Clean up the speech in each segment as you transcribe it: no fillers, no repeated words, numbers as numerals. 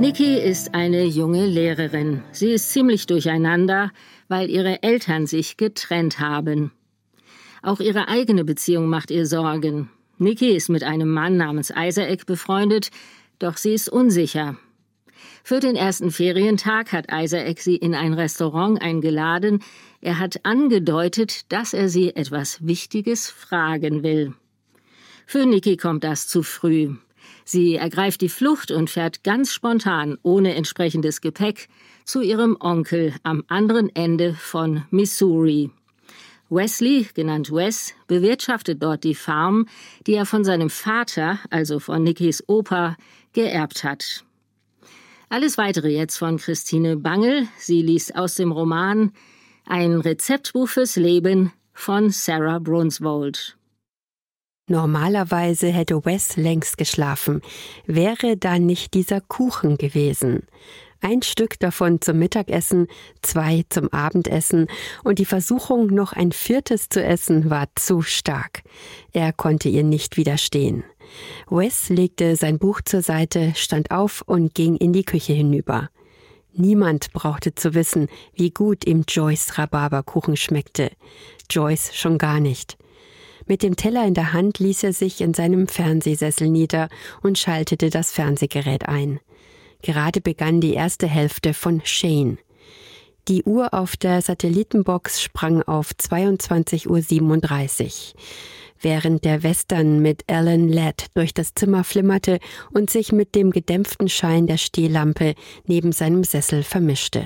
Nikki ist eine junge Lehrerin. Sie ist ziemlich durcheinander, weil ihre Eltern sich getrennt haben. Auch ihre eigene Beziehung macht ihr Sorgen. Nikki ist mit einem Mann namens Isaac befreundet, doch sie ist unsicher. Für den ersten Ferientag hat Isaac sie in ein Restaurant eingeladen. Er hat angedeutet, dass er sie etwas Wichtiges fragen will. Für Nikki kommt das zu früh. Sie ergreift die Flucht und fährt ganz spontan, ohne entsprechendes Gepäck, zu ihrem Onkel am anderen Ende von Missouri. Wesley, genannt Wes, bewirtschaftet dort die Farm, die er von seinem Vater, also von Nickys Opa, geerbt hat. Alles Weitere jetzt von Christine Bangel. Sie liest aus dem Roman Ein Rezeptbuch fürs Leben von Sarah Brunswold. Normalerweise hätte Wes längst geschlafen, wäre da nicht dieser Kuchen gewesen. 1 Stück davon zum Mittagessen, 2 zum Abendessen und die Versuchung, noch ein 4. zu essen, war zu stark. Er konnte ihr nicht widerstehen. Wes legte sein Buch zur Seite, stand auf und ging in die Küche hinüber. Niemand brauchte zu wissen, wie gut ihm Joyce' Rhabarberkuchen schmeckte. Joyce schon gar nicht. Mit dem Teller in der Hand ließ er sich in seinem Fernsehsessel nieder und schaltete das Fernsehgerät ein. Gerade begann die erste Hälfte von Shane. Die Uhr auf der Satellitenbox sprang auf 22:37 Uhr, während der Western mit Alan Ladd durch das Zimmer flimmerte und sich mit dem gedämpften Schein der Stehlampe neben seinem Sessel vermischte.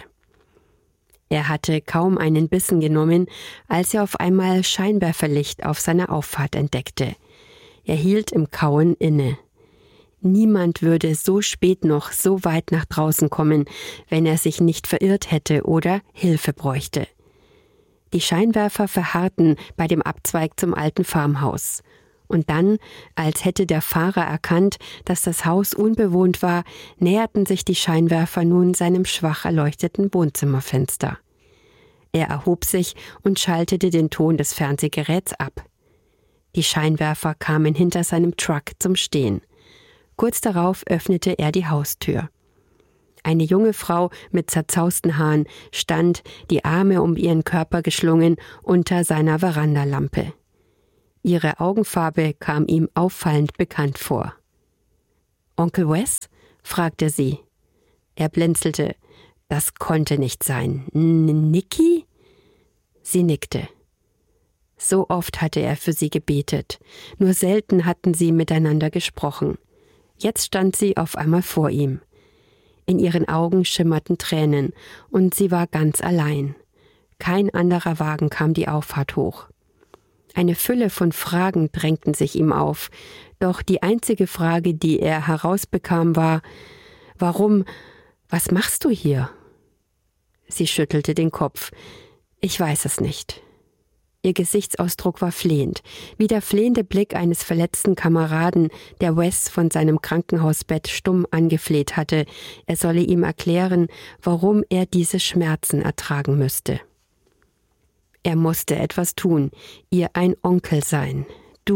Er hatte kaum einen Bissen genommen, als er auf einmal Scheinwerferlicht auf seiner Auffahrt entdeckte. Er hielt im Kauen inne. Niemand würde so spät noch so weit nach draußen kommen, wenn er sich nicht verirrt hätte oder Hilfe bräuchte. Die Scheinwerfer verharrten bei dem Abzweig zum alten Farmhaus. Und dann, als hätte der Fahrer erkannt, dass das Haus unbewohnt war, näherten sich die Scheinwerfer nun seinem schwach erleuchteten Wohnzimmerfenster. Er erhob sich und schaltete den Ton des Fernsehgeräts ab. Die Scheinwerfer kamen hinter seinem Truck zum Stehen. Kurz darauf öffnete er die Haustür. Eine junge Frau mit zerzausten Haaren stand, die Arme um ihren Körper geschlungen, unter seiner Verandalampe. Ihre Augenfarbe kam ihm auffallend bekannt vor. »Onkel Wes?« fragte sie. Er blinzelte. »Das konnte nicht sein. Nikki?« Sie nickte. So oft hatte er für sie gebetet. Nur selten hatten sie miteinander gesprochen. Jetzt stand sie auf einmal vor ihm. In ihren Augen schimmerten Tränen, und sie war ganz allein. Kein anderer Wagen kam die Auffahrt hoch. Eine Fülle von Fragen drängten sich ihm auf, doch die einzige Frage, die er herausbekam, war: »Warum? Was machst du hier?« Sie schüttelte den Kopf. »Ich weiß es nicht.« Ihr Gesichtsausdruck war flehend, wie der flehende Blick eines verletzten Kameraden, der Wes von seinem Krankenhausbett stumm angefleht hatte, er solle ihm erklären, warum er diese Schmerzen ertragen müsste. Er musste etwas tun, ihr ein Onkel sein.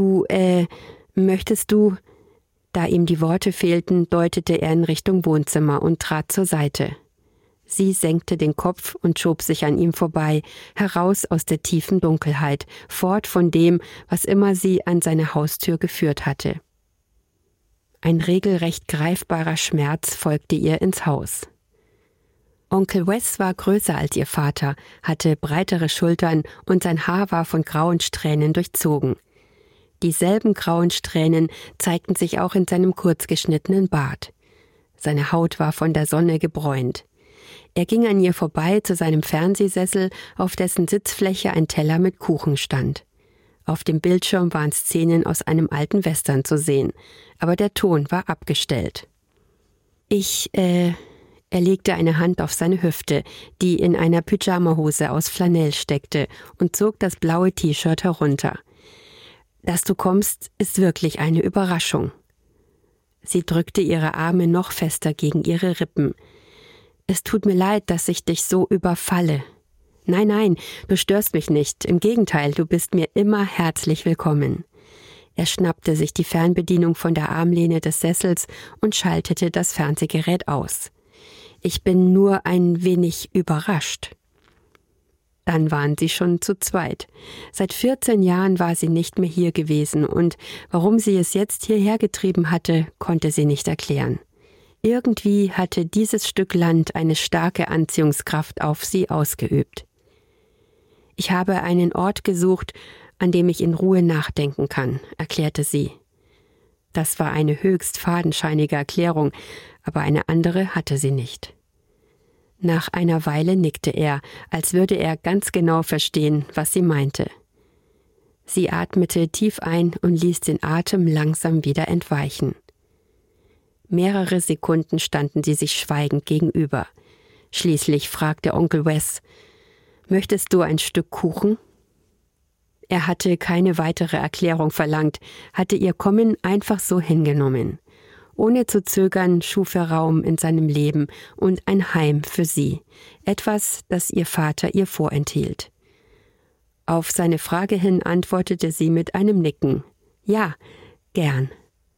Möchtest du? Da ihm die Worte fehlten, deutete er in Richtung Wohnzimmer und trat zur Seite. Sie senkte den Kopf und schob sich an ihm vorbei, heraus aus der tiefen Dunkelheit, fort von dem, was immer sie an seine Haustür geführt hatte. Ein regelrecht greifbarer Schmerz folgte ihr ins Haus. Onkel Wes war größer als ihr Vater, hatte breitere Schultern und sein Haar war von grauen Strähnen durchzogen. Dieselben grauen Strähnen zeigten sich auch in seinem kurzgeschnittenen Bart. Seine Haut war von der Sonne gebräunt. Er ging an ihr vorbei zu seinem Fernsehsessel, auf dessen Sitzfläche ein Teller mit Kuchen stand. Auf dem Bildschirm waren Szenen aus einem alten Western zu sehen, aber der Ton war abgestellt. Er legte eine Hand auf seine Hüfte, die in einer Pyjamahose aus Flanell steckte, und zog das blaue T-Shirt herunter. »Dass du kommst, ist wirklich eine Überraschung.« Sie drückte ihre Arme noch fester gegen ihre Rippen. »Es tut mir leid, dass ich dich so überfalle.« »Nein, du störst mich nicht. Im Gegenteil, du bist mir immer herzlich willkommen.« Er schnappte sich die Fernbedienung von der Armlehne des Sessels und schaltete das Fernsehgerät aus. »Ich bin nur ein wenig überrascht.« Dann waren sie schon zu zweit. Seit 14 Jahren war sie nicht mehr hier gewesen und warum sie es jetzt hierher getrieben hatte, konnte sie nicht erklären. Irgendwie hatte dieses Stück Land eine starke Anziehungskraft auf sie ausgeübt. »Ich habe einen Ort gesucht, an dem ich in Ruhe nachdenken kann«, erklärte sie. Das war eine höchst fadenscheinige Erklärung, aber eine andere hatte sie nicht. Nach einer Weile nickte er, als würde er ganz genau verstehen, was sie meinte. Sie atmete tief ein und ließ den Atem langsam wieder entweichen. Mehrere Sekunden standen sie sich schweigend gegenüber. Schließlich fragte Onkel Wes: »Möchtest du ein Stück Kuchen?« Er hatte keine weitere Erklärung verlangt, hatte ihr Kommen einfach so hingenommen. Ohne zu zögern schuf er Raum in seinem Leben und ein Heim für sie, etwas, das ihr Vater ihr vorenthielt. Auf seine Frage hin antwortete sie mit einem Nicken. »Ja, gern.«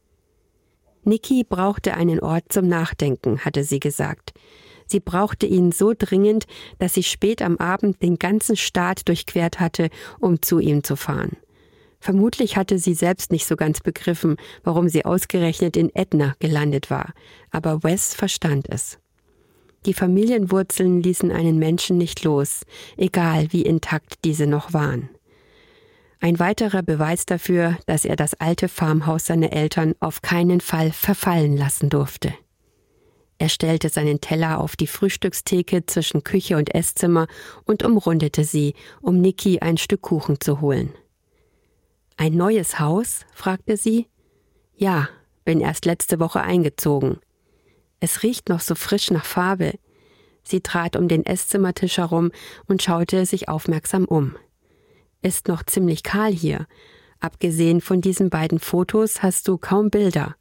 Nikki brauchte einen Ort zum Nachdenken, hatte sie gesagt. Sie brauchte ihn so dringend, dass sie spät am Abend den ganzen Staat durchquert hatte, um zu ihm zu fahren. Vermutlich hatte sie selbst nicht so ganz begriffen, warum sie ausgerechnet in Ätna gelandet war, aber Wes verstand es. Die Familienwurzeln ließen einen Menschen nicht los, egal wie intakt diese noch waren. Ein weiterer Beweis dafür, dass er das alte Farmhaus seiner Eltern auf keinen Fall verfallen lassen durfte. Er stellte seinen Teller auf die Frühstückstheke zwischen Küche und Esszimmer und umrundete sie, um Nikki ein Stück Kuchen zu holen. »Ein neues Haus?« fragte sie. »Ja, bin erst letzte Woche eingezogen. Es riecht noch so frisch nach Farbe.« Sie trat um den Esszimmertisch herum und schaute sich aufmerksam um. »Ist noch ziemlich kahl hier. Abgesehen von diesen beiden Fotos hast du kaum Bilder.«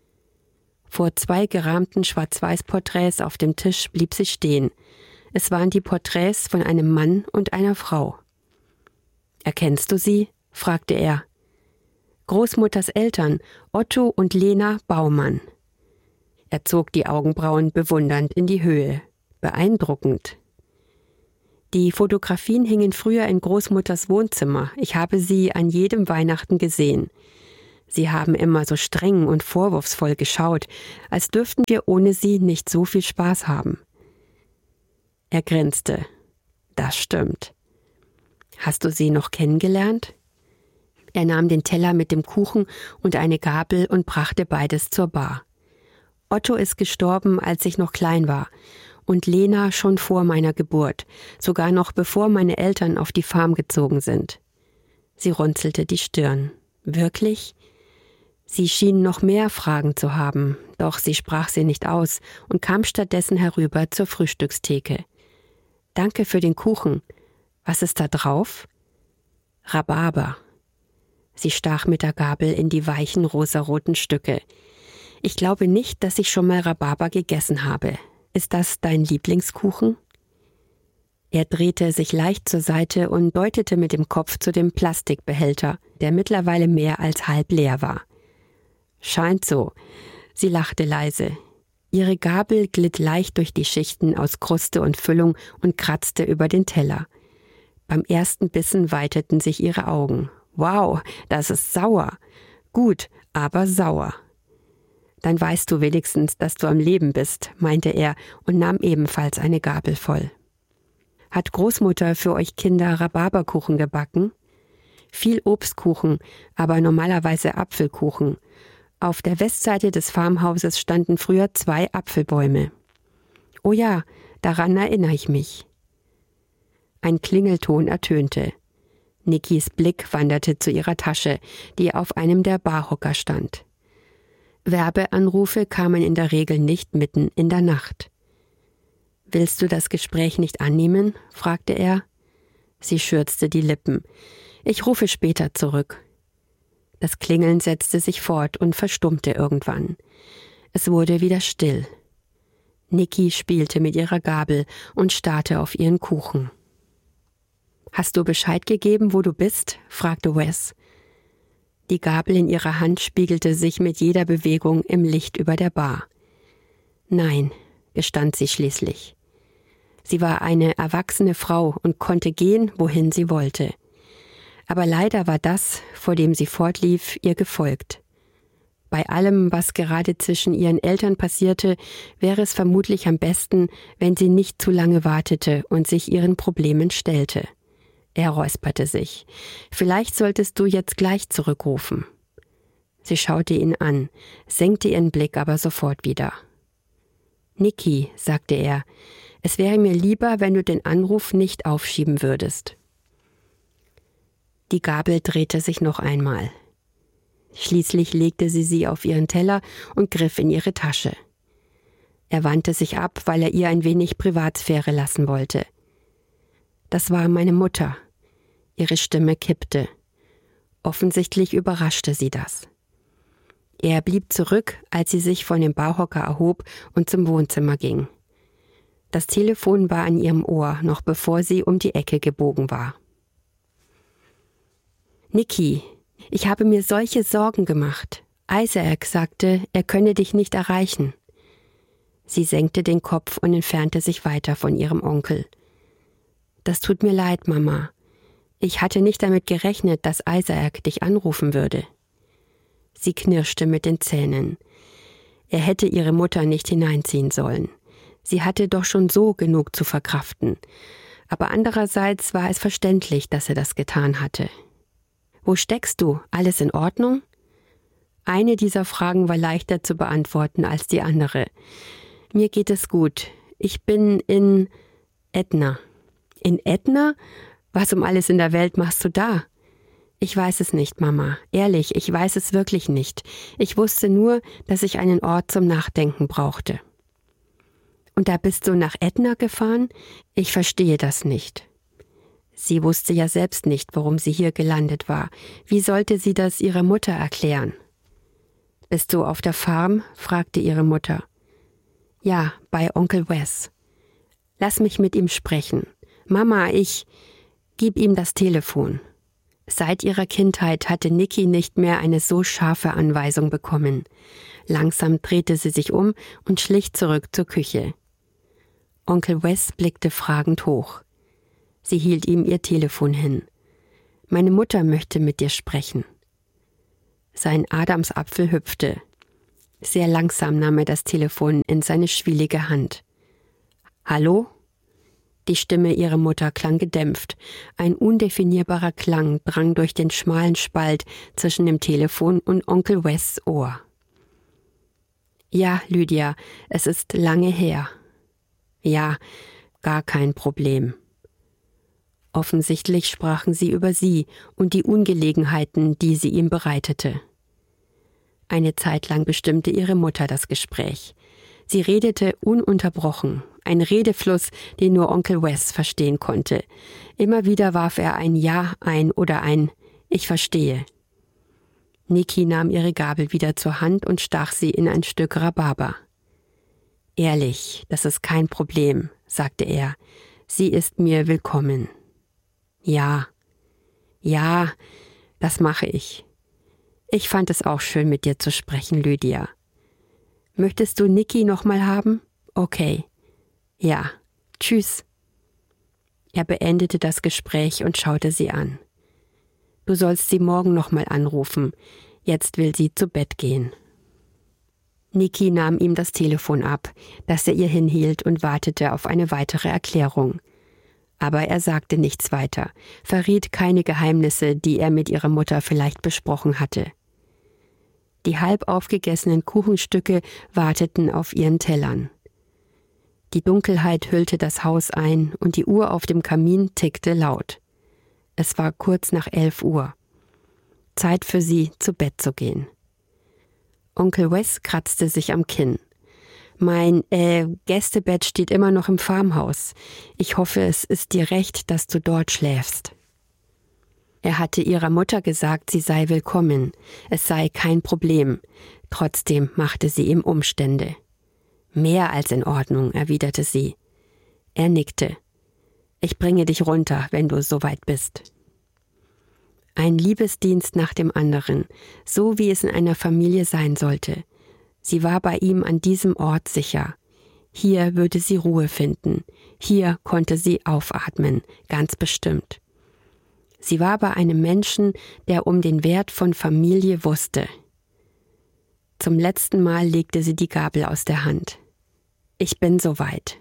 Vor 2 gerahmten Schwarz-Weiß-Porträts auf dem Tisch blieb sie stehen. Es waren die Porträts von einem Mann und einer Frau. »Erkennst du sie?« fragte er. »Großmutters Eltern, Otto und Lena Baumann.« Er zog die Augenbrauen bewundernd in die Höhe. Beeindruckend. »Die Fotografien hingen früher in Großmutters Wohnzimmer. Ich habe sie an jedem Weihnachten gesehen. Sie haben immer so streng und vorwurfsvoll geschaut, als dürften wir ohne sie nicht so viel Spaß haben.« Er grinste. »Das stimmt. Hast du sie noch kennengelernt?« Er nahm den Teller mit dem Kuchen und eine Gabel und brachte beides zur Bar. »Otto ist gestorben, als ich noch klein war, und Lena schon vor meiner Geburt, sogar noch bevor meine Eltern auf die Farm gezogen sind.« Sie runzelte die Stirn. »Wirklich?« Sie schien noch mehr Fragen zu haben, doch sie sprach sie nicht aus und kam stattdessen herüber zur Frühstückstheke. »Danke für den Kuchen. Was ist da drauf?« »Rhabarber.« Sie stach mit der Gabel in die weichen rosaroten Stücke. »Ich glaube nicht, dass ich schon mal Rhabarber gegessen habe. Ist das dein Lieblingskuchen?« Er drehte sich leicht zur Seite und deutete mit dem Kopf zu dem Plastikbehälter, der mittlerweile mehr als halb leer war. »Scheint so.« Sie lachte leise. Ihre Gabel glitt leicht durch die Schichten aus Kruste und Füllung und kratzte über den Teller. Beim ersten Bissen weiteten sich ihre Augen. »Wow, das ist sauer. Gut, aber sauer.« »Dann weißt du wenigstens, dass du am Leben bist«, meinte er und nahm ebenfalls eine Gabel voll. »Hat Großmutter für euch Kinder Rhabarberkuchen gebacken?« »Viel Obstkuchen, aber normalerweise Apfelkuchen. Auf der Westseite des Farmhauses standen früher 2 Apfelbäume.« »Oh ja, daran erinnere ich mich.« Ein Klingelton ertönte. Nickys Blick wanderte zu ihrer Tasche, die auf einem der Barhocker stand. Werbeanrufe kamen in der Regel nicht mitten in der Nacht. »Willst du das Gespräch nicht annehmen?« fragte er. Sie schürzte die Lippen. »Ich rufe später zurück.« Das Klingeln setzte sich fort und verstummte irgendwann. Es wurde wieder still. Nikki spielte mit ihrer Gabel und starrte auf ihren Kuchen. »Hast du Bescheid gegeben, wo du bist?« fragte Wes. Die Gabel in ihrer Hand spiegelte sich mit jeder Bewegung im Licht über der Bar. Nein, gestand sie schließlich. Sie war eine erwachsene Frau und konnte gehen, wohin sie wollte. Aber leider war das, vor dem sie fortlief, ihr gefolgt. Bei allem, was gerade zwischen ihren Eltern passierte, wäre es vermutlich am besten, wenn sie nicht zu lange wartete und sich ihren Problemen stellte. Er räusperte sich. Vielleicht solltest du jetzt gleich zurückrufen. Sie schaute ihn an, senkte ihren Blick aber sofort wieder. Niki, sagte er, es wäre mir lieber, wenn du den Anruf nicht aufschieben würdest. Die Gabel drehte sich noch einmal. Schließlich legte sie auf ihren Teller und griff in ihre Tasche. Er wandte sich ab, weil er ihr ein wenig Privatsphäre lassen wollte. Das war meine Mutter. Ihre Stimme kippte. Offensichtlich überraschte sie das. Er blieb zurück, als sie sich von dem Barhocker erhob und zum Wohnzimmer ging. Das Telefon war an ihrem Ohr, noch bevor sie um die Ecke gebogen war. Niki, ich habe mir solche Sorgen gemacht. Isaac sagte, er könne dich nicht erreichen. Sie senkte den Kopf und entfernte sich weiter von ihrem Onkel. Das tut mir leid, Mama. Ich hatte nicht damit gerechnet, dass Isaac dich anrufen würde. Sie knirschte mit den Zähnen. Er hätte ihre Mutter nicht hineinziehen sollen. Sie hatte doch schon so genug zu verkraften. Aber andererseits war es verständlich, dass er das getan hatte. Wo steckst du? Alles in Ordnung? Eine dieser Fragen war leichter zu beantworten als die andere. Mir geht es gut. Ich bin in Etna. In Etna? Was um alles in der Welt machst du da? Ich weiß es nicht, Mama. Ehrlich, ich weiß es wirklich nicht. Ich wusste nur, dass ich einen Ort zum Nachdenken brauchte. Und da bist du nach Etna gefahren? Ich verstehe das nicht. Sie wusste ja selbst nicht, warum sie hier gelandet war. Wie sollte sie das ihrer Mutter erklären? Bist du auf der Farm? Fragte ihre Mutter. Ja, bei Onkel Wes. Lass mich mit ihm sprechen. Mama, Gib ihm das Telefon. Seit ihrer Kindheit hatte Niki nicht mehr eine so scharfe Anweisung bekommen. Langsam drehte sie sich um und schlich zurück zur Küche. Onkel Wes blickte fragend hoch. Sie hielt ihm ihr Telefon hin. Meine Mutter möchte mit dir sprechen. Sein Adamsapfel hüpfte. Sehr langsam nahm er das Telefon in seine schwielige Hand. Hallo? Die Stimme ihrer Mutter klang gedämpft. Ein undefinierbarer Klang drang durch den schmalen Spalt zwischen dem Telefon und Onkel Wes' Ohr. Ja, Lydia, es ist lange her. Ja, gar kein Problem. Offensichtlich sprachen sie über sie und die Ungelegenheiten, die sie ihm bereitete. Eine Zeit lang bestimmte ihre Mutter das Gespräch. Sie redete ununterbrochen, ein Redefluss, den nur Onkel Wes verstehen konnte. Immer wieder warf er ein Ja ein oder ein Ich verstehe. Niki nahm ihre Gabel wieder zur Hand und stach sie in ein Stück Rhabarber. Ehrlich, das ist kein Problem, sagte er. Sie ist mir willkommen. Ja, das mache ich. Ich fand es auch schön, mit dir zu sprechen, Lydia. Möchtest du Niki noch mal haben? Okay. Ja, tschüss. Er beendete das Gespräch und schaute sie an. Du sollst sie morgen noch mal anrufen. Jetzt will sie zu Bett gehen. Niki nahm ihm das Telefon ab, das er ihr hinhielt, und wartete auf eine weitere Erklärung. Aber er sagte nichts weiter, verriet keine Geheimnisse, die er mit ihrer Mutter vielleicht besprochen hatte. Die halb aufgegessenen Kuchenstücke warteten auf ihren Tellern. Die Dunkelheit hüllte das Haus ein und die Uhr auf dem Kamin tickte laut. Es war kurz nach 11 Uhr. Zeit für sie, zu Bett zu gehen. Onkel Wes kratzte sich am Kinn. Mein Gästebett steht immer noch im Farmhaus. Ich hoffe, es ist dir recht, dass du dort schläfst. Er hatte ihrer Mutter gesagt, sie sei willkommen. Es sei kein Problem. Trotzdem machte sie ihm Umstände. Mehr als in Ordnung, erwiderte sie. Er nickte. Ich bringe dich runter, wenn du soweit bist. Ein Liebesdienst nach dem anderen, so wie es in einer Familie sein sollte. Sie war bei ihm an diesem Ort sicher. Hier würde sie Ruhe finden. Hier konnte sie aufatmen, ganz bestimmt. Sie war bei einem Menschen, der um den Wert von Familie wusste. Zum letzten Mal legte sie die Gabel aus der Hand. Ich bin soweit.